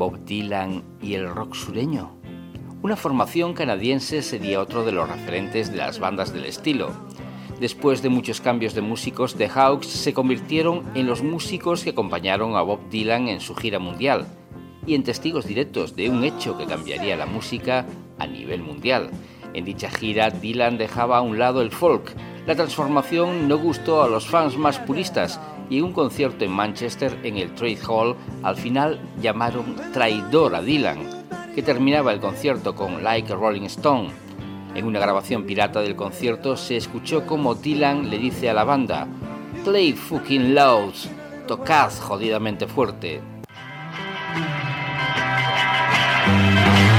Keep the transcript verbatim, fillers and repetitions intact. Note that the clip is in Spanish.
Bob Dylan y el rock sureño. Una formación canadiense sería otro de los referentes de las bandas del estilo. Después de muchos cambios de músicos, The Hawks se convirtieron en los músicos que acompañaron a Bob Dylan en su gira mundial y en testigos directos de un hecho que cambiaría la música a nivel mundial. En dicha gira, Dylan dejaba a un lado el folk. La transformación no gustó a los fans más puristas y en un concierto en Manchester, en el Trade Hall, al final llamaron traidor a Dylan, que terminaba el concierto con Like a Rolling Stone. En una grabación pirata del concierto se escuchó como Dylan le dice a la banda: "Play fucking loud, tocad jodidamente fuerte".